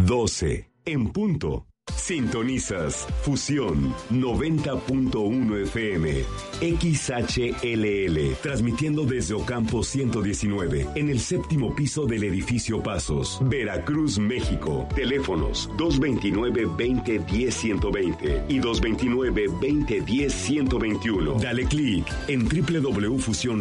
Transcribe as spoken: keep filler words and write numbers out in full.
doce en punto. Sintonizas Fusión noventa punto uno F M, X H L L, transmitiendo desde Ocampo ciento diecinueve, en el séptimo piso del edificio Pasos, Veracruz, México. Teléfonos dos veintinueve, veinte, diez, ciento veinte y dos veintinueve, veinte, diez, ciento veintiuno. Dale clic en doble u doble u doble u punto fusión